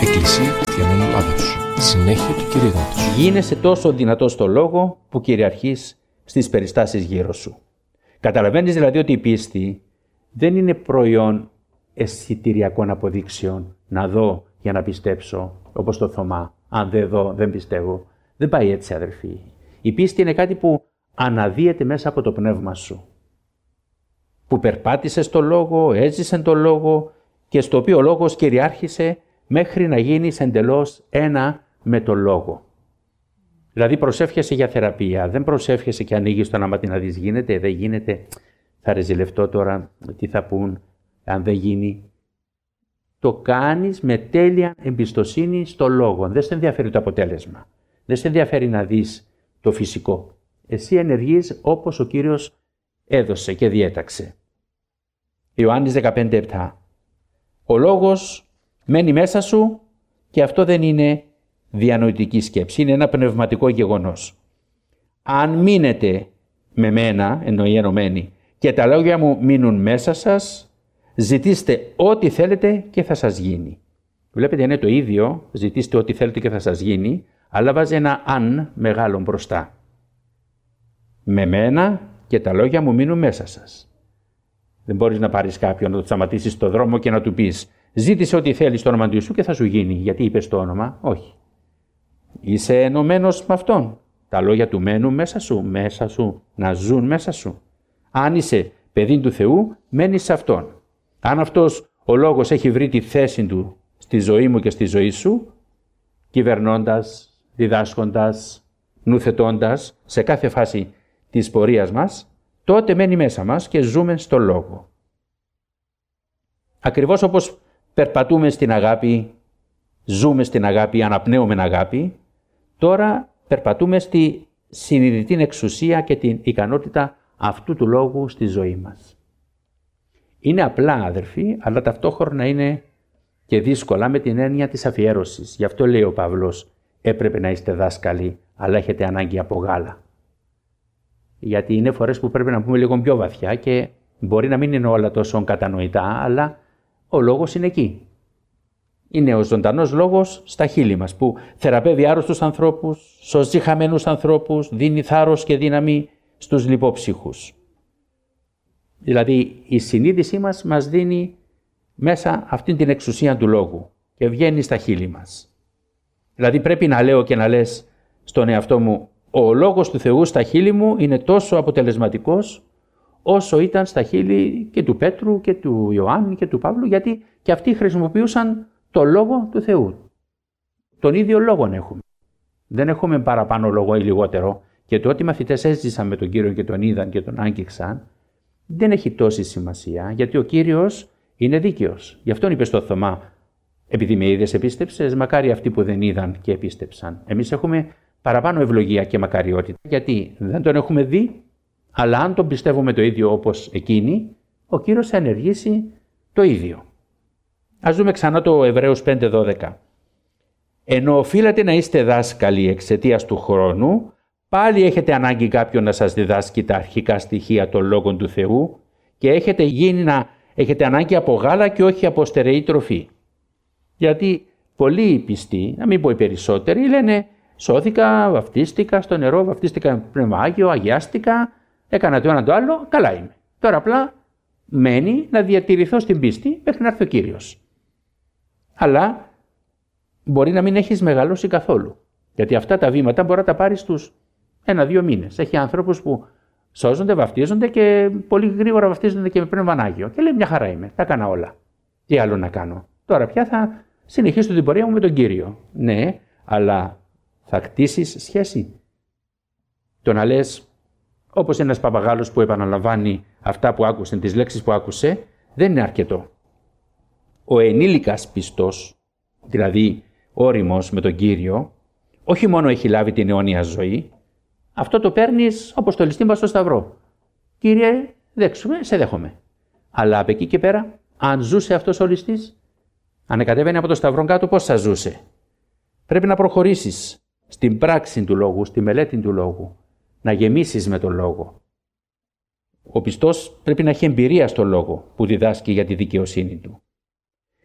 Εκκλησία Χριστιανών Ελλάδος. Συνέχεια του κηρύγματος. Γίνεσαι τόσο δυνατός στο λόγο που κυριαρχείς στις περιστάσεις γύρω σου. Καταλαβαίνεις δηλαδή ότι η πίστη δεν είναι προϊόν αισθητηριακών αποδείξεων. Να δω για να πιστέψω, όπως το Θωμά. Αν δεν δω, δεν πιστεύω. Δεν πάει έτσι, αδερφοί. Η πίστη είναι κάτι που αναδύεται μέσα από το πνεύμα σου. Που περπάτησε στο λόγο, έζησε το λόγο και στο οποίο ο λόγος κυριάρχησε μέχρι να γίνεις εντελώς ένα με το λόγο. Δηλαδή προσεύχεσαι για θεραπεία, δεν προσεύχεσαι και ανοίγεις το άμα να δεις γίνεται, δεν γίνεται, θα ρεζιλευτώ τώρα, τι θα πούν, αν δεν γίνει. Το κάνεις με τέλεια εμπιστοσύνη στο λόγο. Δεν σε ενδιαφέρει το αποτέλεσμα. Δεν σε ενδιαφέρει να δεις το φυσικό. Εσύ ενεργείς όπως ο Κύριος έδωσε και διέταξε. Ιωάννης 15:7. Ο λόγος μένει μέσα σου και αυτό δεν είναι διανοητική σκέψη, είναι ένα πνευματικό γεγονός. Αν μείνετε με μένα, εννοεί ενωμένοι, και τα λόγια μου μείνουν μέσα σας, ζητήστε ό,τι θέλετε και θα σας γίνει. Βλέπετε, είναι το ίδιο, ζητήστε ό,τι θέλετε και θα σας γίνει, αλλά βάζει ένα αν μεγάλο μπροστά. Με μένα και τα λόγια μου μείνουν μέσα σας. Δεν μπορείς να πάρεις κάποιον, να το σταματήσεις στο δρόμο και να του πεις «Ζήτησε ό,τι θέλεις στο όνομα του σου και θα σου γίνει». Γιατί είπες το όνομα? Όχι. Είσαι ενωμένος με Αυτόν. Τα λόγια του μένουν μέσα σου, να ζουν μέσα σου. Αν είσαι παιδί του Θεού, μένεις σε Αυτόν. Αν αυτός ο λόγος έχει βρει τη θέση του στη ζωή μου και στη ζωή σου, κυβερνώντας, διδάσκοντας, νουθετώντας σε κάθε φάση της πορείας μας, τότε μένει μέσα μας και ζούμε στο λόγο. Ακριβώς όπως περπατούμε στην αγάπη, ζούμε στην αγάπη, αναπνέουμε αγάπη, τώρα περπατούμε στη συνειδητή εξουσία και την ικανότητα αυτού του λόγου στη ζωή μας. Είναι απλά, αδερφοί, αλλά ταυτόχρονα είναι και δύσκολα με την έννοια της αφιέρωσης. Γι' αυτό λέει ο Παύλος, έπρεπε να είστε δάσκαλοι, αλλά έχετε ανάγκη από γάλα. Γιατί είναι φορές που πρέπει να πούμε λίγο πιο βαθιά και μπορεί να μην είναι όλα τόσο κατανοητά, αλλά ο λόγος είναι εκεί. Είναι ο ζωντανός λόγος στα χείλη μας που θεραπεύει άρρωστους ανθρώπους, σώζει χαμένους ανθρώπους, δίνει θάρρος και δύναμη στους λιπόψυχους. Δηλαδή η συνείδησή μας δίνει μέσα αυτήν την εξουσία του λόγου και βγαίνει στα χείλη μας. Δηλαδή πρέπει να λέω και να λες στον εαυτό μου ο λόγος του Θεού στα χείλη μου είναι τόσο αποτελεσματικός όσο ήταν στα χείλη και του Πέτρου και του Ιωάννη και του Παύλου, γιατί και αυτοί χρησιμοποιούσαν το λόγο του Θεού. Τον ίδιο λόγο έχουμε. Δεν έχουμε παραπάνω λόγο ή λιγότερο και το ότι οι μαθητές έζησαν με τον Κύριο και τον είδαν και τον άγγιξαν δεν έχει τόση σημασία, γιατί ο Κύριος είναι δίκαιος. Γι' αυτόν είπε στο Θωμά, επειδή με είδες επίστεψες, μακάρι αυτοί που δεν είδαν και επίστεψαν. Εμείς έχουμε παραπάνω ευλογία και μακαριότητα, γιατί δεν τον έχουμε δει, αλλά αν τον πιστεύουμε το ίδιο όπως εκείνοι, ο Κύριος θα ενεργήσει το ίδιο. Ας δούμε ξανά το Εβραίους 5:12. Ενώ οφείλετε να είστε δάσκαλοι εξαιτίας του χρόνου, πάλι έχετε ανάγκη κάποιον να σας διδάσκει τα αρχικά στοιχεία των λόγων του Θεού και έχετε γίνει να έχετε ανάγκη από γάλα και όχι από στερεή τροφή. Γιατί πολλοί πιστοί, να μην πω οι περισσότεροι, λένε σώθηκα, βαφτίστηκα στο νερό, βαφτίστηκα με πνεύμα Άγιο, αγιάστηκα, έκανα το ένα το άλλο, καλά είμαι. Τώρα απλά μένει να διατηρηθώ στην πίστη μέχρι να έρθει ο Κύριος. Αλλά μπορεί να μην έχεις μεγαλώσει καθόλου. Γιατί αυτά τα βήματα μπορεί να τα πάρεις στους 1-2 μήνες. Έχει άνθρωπους που σώζονται, βαφτίζονται και πολύ γρήγορα βαφτίζονται και με πνεύμα Άγιο. Και λέει μια χαρά είμαι, τα έκανα όλα. Τι άλλο να κάνω? Τώρα πια θα συνεχίσω την πορεία μου με τον Κύριο. Ναι, αλλά θα κτίσεις σχέση. Το να λες, όπως ένας παπαγάλος που επαναλαμβάνει αυτά που άκουσε, τις λέξεις που άκουσε, δεν είναι αρκετό. Ο ενήλικας πιστός, δηλαδή όριμος με τον Κύριο, όχι μόνο έχει λάβει την αιώνια ζωή, αυτό το παίρνεις όπως το ληστήμα στο σταυρό. Κύριε, δέξουμε, σε δέχομαι. Αλλά από εκεί και πέρα, αν ζούσε αυτός ο ληστής, αν εκατέβαινε από το σταυρό κάτω, πώς θα ζούσε? Πρέπει να προχωρήσεις στην πράξη του λόγου, στη μελέτη του λόγου, να γεμίσεις με τον λόγο. Ο πιστός πρέπει να έχει εμπειρία στο λόγο που διδάσκει για τη δικαιοσύνη του.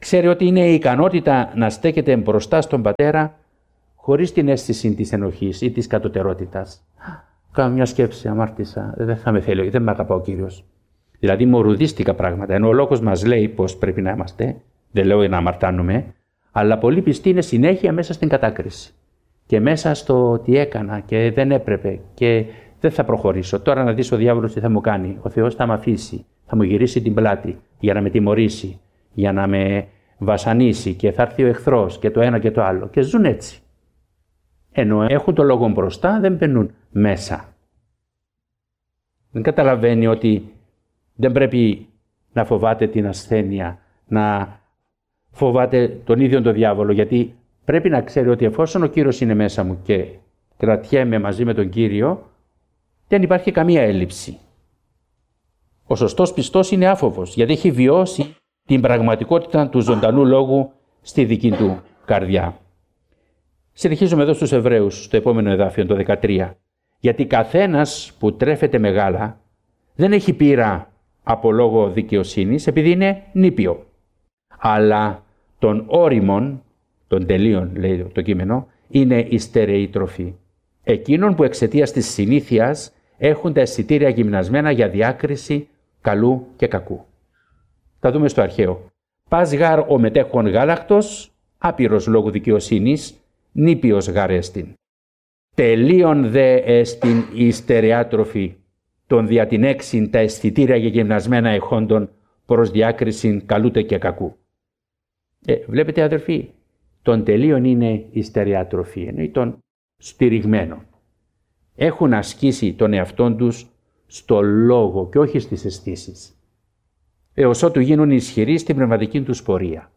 Ξέρει ότι είναι η ικανότητα να στέκεται μπροστά στον Πατέρα χωρίς την αίσθηση της ενοχής ή της κατωτερότητας. Κάνω μια σκέψη, αμάρτησα, δεν θα με θέλει, δεν με αγαπά ο Κύριος. Δηλαδή μορουδίστικα πράγματα, ενώ ο λόγος μας λέει πώς πρέπει να είμαστε, δεν λέω να αμαρτάνουμε, αλλά πολύ πιστοί είναι συνέχεια μέσα στην κατάκριση και μέσα στο τι έκανα και δεν έπρεπε και δεν θα προχωρήσω. Τώρα να δεις ο διάβολος τι θα μου κάνει. Ο Θεός θα με αφήσει, θα μου γυρίσει την πλάτη για να με τιμωρήσει, για να με βασανίσει και θα έρθει ο εχθρός και το ένα και το άλλο. Και ζουν έτσι. Ενώ έχουν το λόγο μπροστά, δεν μπαίνουν μέσα. Δεν καταλαβαίνει ότι δεν πρέπει να φοβάται την ασθένεια, να φοβάται τον ίδιο τον διάβολο, γιατί πρέπει να ξέρει ότι εφόσον ο Κύριος είναι μέσα μου και κρατιέμαι μαζί με τον Κύριο, δεν υπάρχει καμία έλλειψη. Ο σωστός πιστός είναι άφοβος, γιατί έχει βιώσει την πραγματικότητα του ζωντανού λόγου στη δική του καρδιά. Συνεχίζουμε εδώ στους Εβραίους, στο επόμενο εδάφιο, το 13. Γιατί καθένας που τρέφεται μεγάλα δεν έχει πείρα από λόγο δικαιοσύνης, επειδή είναι νήπιο. Αλλά των όριμων, των τελείων λέει το κείμενο, είναι η στερεή τροφή. Εκείνων που εξαιτίας της συνήθειας έχουν τα αισθητήρια γυμνασμένα για διάκριση καλού και κακού. Θα δούμε στο αρχαίο. Πας γάρ ο μετέχων γάλακτος, άπειρος λόγου δικαιοσύνης, νήπιος γάρ εστιν. Τελείων δε εστιν η στερεά τροφή, των δια την έξιν τα αισθητήρια γυμνασμένα εχόντων προς διάκριση καλούτε και κακού. Βλέπετε αδερφοί, των τελείων είναι η στερεά τροφή, εννοεί των στηριγμένων. Έχουν ασκήσει τον εαυτόν τους στο λόγο και όχι στις αισθήσεις, έως ότου γίνουν ισχυροί στην πνευματική τους πορεία.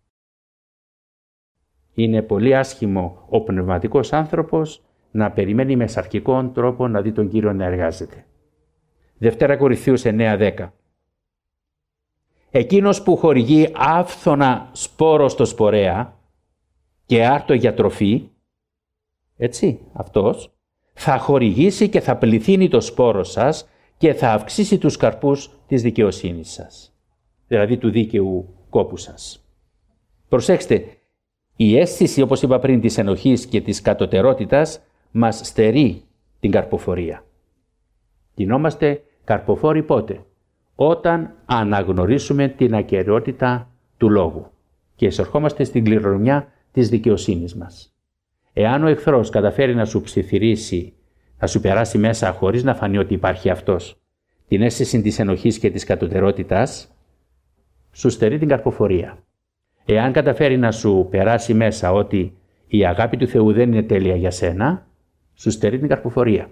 Είναι πολύ άσχημο ο πνευματικός άνθρωπος να περιμένει με σαρκικών τρόπο να δει τον Κύριο να εργάζεται. Δευτέρα Κορινθίους 9-10. Εκείνος που χορηγεί άφθονα σπόρο στο σπορέα και άρτο για τροφή, έτσι, αυτός, θα χορηγήσει και θα πληθύνει το σπόρο σας και θα αυξήσει τους καρπούς της δικαιοσύνης σας, δηλαδή του δίκαιου κόπου σας. Προσέξτε, η αίσθηση, όπως είπα πριν, της ενοχής και της κατωτερότητας μας στερεί την καρποφορία. Γινόμαστε καρποφόροι πότε? Όταν αναγνωρίσουμε την ακεραιότητα του λόγου και εισερχόμαστε στην κληρονομιά της δικαιοσύνης μας. Εάν ο εχθρός καταφέρει να σου ψιθυρίσει, να σου περάσει μέσα χωρίς να φανεί ότι υπάρχει αυτός, την αίσθηση της ενοχής και της κατωτερότητας, σου στερεί την καρποφορία. Εάν καταφέρει να σου περάσει μέσα ότι η αγάπη του Θεού δεν είναι τέλεια για σένα, σου στερεί την καρποφορία.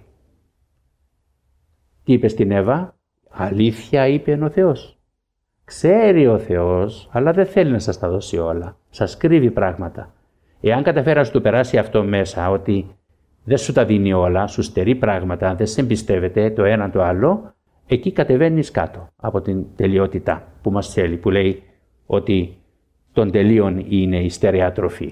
Τι είπε στην Εύα? Αλήθεια είπε ο Θεός. Ξέρει ο Θεός, αλλά δεν θέλει να σας τα δώσει όλα. Σας κρύβει πράγματα. Εάν καταφέρει να σου το περάσει αυτό μέσα, ότι δεν σου τα δίνει όλα, σου στερεί πράγματα, δεν σε εμπιστεύεται το ένα το άλλο, εκεί κατεβαίνεις κάτω από την τελειότητα που μας θέλει, που λέει ότι των τελείων είναι η στερεά τροφή.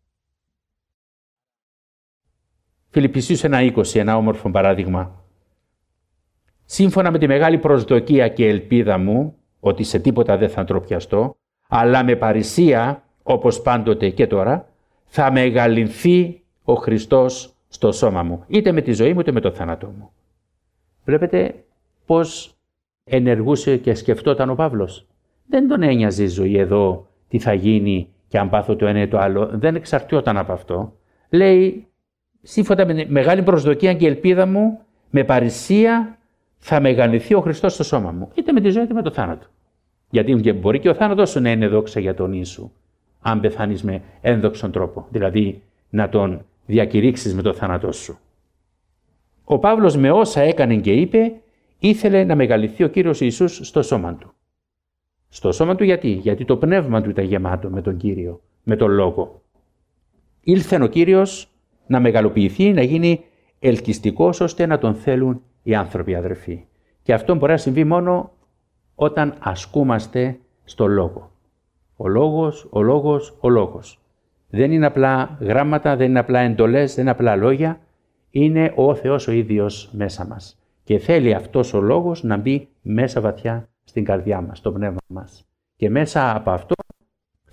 Φιλιππισίους 1:20, ένα όμορφο παράδειγμα. Σύμφωνα με τη μεγάλη προσδοκία και ελπίδα μου, ότι σε τίποτα δεν θα ντροπιαστώ, αλλά με παρησία, όπως πάντοτε και τώρα, θα μεγαλυνθεί ο Χριστός στο σώμα μου, είτε με τη ζωή μου είτε με το θάνατό μου. Βλέπετε πώς ενεργούσε και σκεφτόταν ο Παύλος. Δεν τον ένοιαζε η ζωή εδώ, τι θα γίνει και αν πάθω το ένα ή το άλλο. Δεν εξαρτιόταν από αυτό. Λέει, σύμφωνα με μεγάλη προσδοκία και ελπίδα μου, με παρησία θα μεγαλυνθεί ο Χριστός στο σώμα μου, είτε με τη ζωή είτε με το θάνατο. Γιατί μπορεί και ο θάνατος σου να είναι δόξα για τον Ιησού, αν πεθάνεις με ένδοξον τρόπο, δηλαδή να τον διακηρύξεις με το θάνατό σου. Ο Παύλος με όσα έκανε και είπε, ήθελε να μεγαλυνθεί ο Κύριος Ιησούς στο σώμα του. Στο σώμα του γιατί το πνεύμα του ήταν γεμάτο με τον Κύριο, με τον Λόγο. Ήλθε ο Κύριος να μεγαλοποιηθεί, να γίνει ελκυστικός ώστε να τον θέλουν οι άνθρωποι, αδερφοί. Και αυτό μπορεί να συμβεί μόνο όταν ασκούμαστε στο Λόγο. Ο Λόγος, ο Λόγος, ο Λόγος. Δεν είναι απλά γράμματα, δεν είναι απλά εντολές, δεν είναι απλά λόγια. Είναι ο Θεός ο ίδιος μέσα μας. Και θέλει αυτός ο Λόγος να μπει μέσα βαθιά στην καρδιά μας, στο πνεύμα μας. Και μέσα από αυτό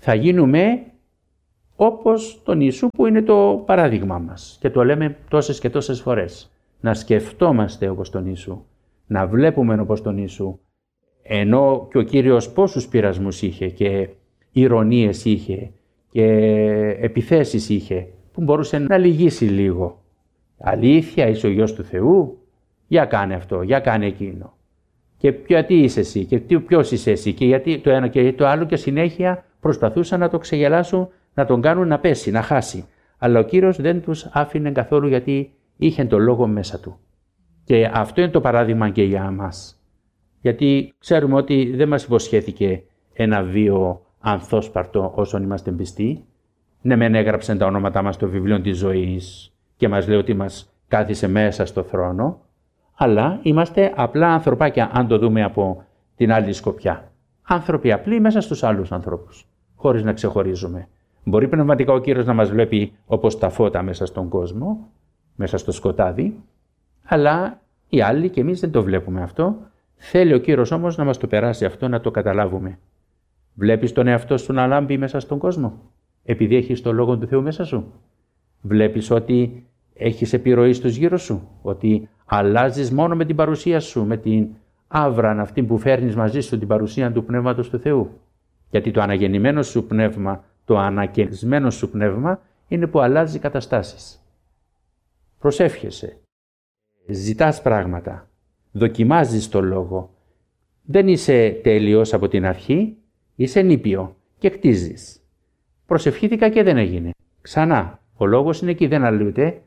θα γίνουμε όπως τον Ιησού που είναι το παράδειγμά μας. Και το λέμε τόσες και τόσες φορές. Να σκεφτόμαστε όπως τον Ιησού, να βλέπουμε όπως τον Ιησού. Ενώ και ο Κύριος πόσους πειρασμούς είχε και ηρωνίες είχε και επιθέσεις είχε, που μπορούσε να λυγίσει λίγο. Αλήθεια, είσαι ο Υιός του Θεού, για κάνε αυτό, για κάνε εκείνο. Και γιατί είσαι εσύ και ποιος είσαι εσύ και γιατί το ένα και το άλλο, και συνέχεια προσπαθούσαν να το ξεγελάσουν, να τον κάνουν να πέσει, να χάσει. Αλλά ο Κύριος δεν τους άφηνε καθόλου, γιατί είχε τον λόγο μέσα του. Και αυτό είναι το παράδειγμα και για μας. Γιατί ξέρουμε ότι δεν μας υποσχέθηκε ένα βίο ανθόσπαρτο όσον είμαστε πιστοί. Ναι, μεν έγραψε τα ονόματά μας στο βιβλίο της ζωής και μας λέει ότι μας κάθισε μέσα στο θρόνο, αλλά είμαστε απλά ανθρωπάκια, αν το δούμε από την άλλη σκοπιά. Άνθρωποι απλοί μέσα στους άλλους ανθρώπους, χωρίς να ξεχωρίζουμε. Μπορεί πνευματικά ο Κύριος να μας βλέπει όπως τα φώτα μέσα στον κόσμο, μέσα στο σκοτάδι, αλλά οι άλλοι και εμείς δεν το βλέπουμε αυτό. Θέλει ο Κύριος όμως να μας το περάσει αυτό, να το καταλάβουμε. Βλέπεις τον εαυτό σου να λάμπει μέσα στον κόσμο, επειδή έχεις το Λόγο του Θεού μέσα σου? Βλέπεις ότι έχεις επιρροή στους γύρω σου, ότι αλλάζεις μόνο με την παρουσία σου, με την άβρα αυτή που φέρνεις μαζί σου, την παρουσία του Πνεύματος του Θεού? Γιατί το αναγεννημένο σου πνεύμα, το ανακαινισμένο σου πνεύμα είναι που αλλάζει καταστάσεις. Προσεύχεσαι, ζητάς πράγματα, δοκιμάζεις το Λόγο. Δεν είσαι τέλειος από την αρχή, είσαι νήπιο και κτίζεις. Προσευχήθηκα και δεν έγινε. Ξανά, ο Λόγος είναι εκεί, δεν αλλοιούται.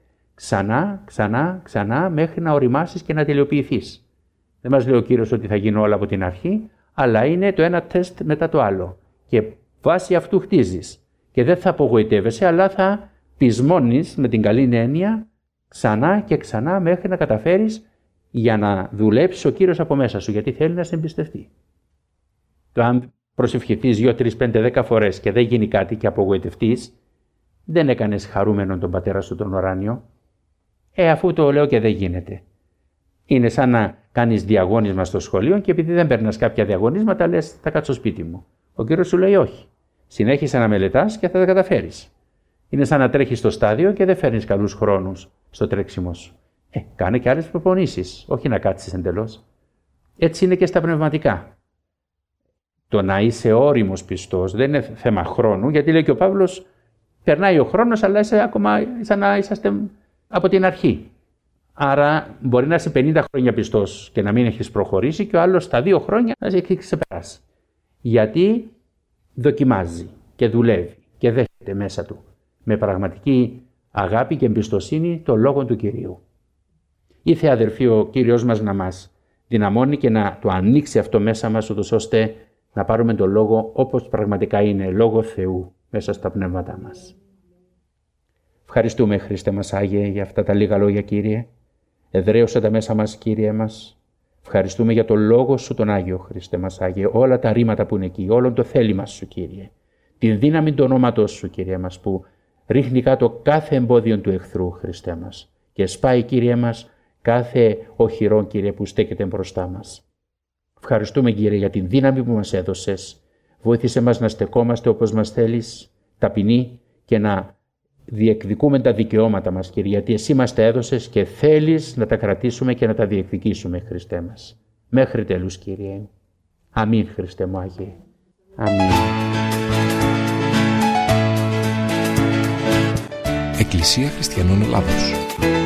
Ξανά, μέχρι να οριμάσεις και να τελειοποιηθείς. Δεν μας λέει ο Κύριος ότι θα γίνουν όλα από την αρχή, αλλά είναι το ένα τεστ μετά το άλλο. Και βάσει αυτού χτίζεις. Και δεν θα απογοητεύεσαι, αλλά θα πεισμώνεις με την καλή έννοια ξανά και ξανά μέχρι να καταφέρεις, για να δουλέψεις ο Κύριος από μέσα σου, γιατί θέλει να σε εμπιστευτεί. Το αν προσευχηθείς 2, 3, 5, 10 φορές και δεν γίνει κάτι και απογοητευτείς, δεν έκανες χαρούμενον τον πατέρα σου τον ουράνιο. Αφού το λέω και δεν γίνεται. Είναι σαν να κάνεις διαγώνισμα στο σχολείο και επειδή δεν παίρνεις κάποια διαγωνίσματα, λες θα κάτσω σπίτι μου. Ο Κύριος σου λέει όχι. Συνέχισε να μελετάς και θα τα καταφέρεις. Είναι σαν να τρέχεις στο στάδιο και δεν φέρνεις καλούς χρόνους στο τρέξιμο σου. Κάνε και άλλες προπονήσεις, όχι να κάτσεις εντελώς. Έτσι είναι και στα πνευματικά. Το να είσαι όριμος πιστός δεν είναι θέμα χρόνου, γιατί λέει και ο Παύλος, περνάει ο χρόνος, αλλά είσαι ακόμα σαν να είσαστε από την αρχή. Άρα μπορεί να είσαι 50 χρόνια πιστός και να μην έχεις προχωρήσει και ο άλλος στα 2 χρόνια να σε έχει ξεπεράσει. Γιατί δοκιμάζει και δουλεύει και δέχεται μέσα του με πραγματική αγάπη και εμπιστοσύνη το Λόγο του Κυρίου. Ήθε αδερφοί ο Κύριος μας να μας δυναμώνει και να το ανοίξει αυτό μέσα μας, ούτως ώστε να πάρουμε το Λόγο όπως πραγματικά είναι, Λόγο Θεού μέσα στα πνεύματά μας. Ευχαριστούμε Χριστέ μας Άγιε για αυτά τα λίγα λόγια, Κύριε. Εδραίωσε τα μέσα μας, Κύριε μας. Ευχαριστούμε για το Λόγο Σου τον Άγιο, Χριστέ μας Άγιε, όλα τα ρήματα που είναι εκεί, όλο το θέλημα Σου, Κύριε. Την δύναμη του ονόματός Σου, Κύριε μας, που ρίχνει κάτω κάθε εμπόδιο του εχθρού, Χριστέ μας, και σπάει, Κύριε μας, κάθε οχυρό, Κύριε, που στέκεται μπροστά μας. Ευχαριστούμε, Κύριε, για την δύναμη που μας έδωσες. Βοήθησε μας να στεκόμαστε όπως μας θέλεις, ταπεινοί, και να διεκδικούμε τα δικαιώματα μας, Κύριε, γιατί Εσύ μας τα έδωσες και θέλεις να τα κρατήσουμε και να τα διεκδικήσουμε, Χριστέ μας. Μέχρι τέλους, Κύριε. Αμήν, Χριστέ μου Άγιε. Αμήν. Εκκλησία Χριστιανών Ελλάδος.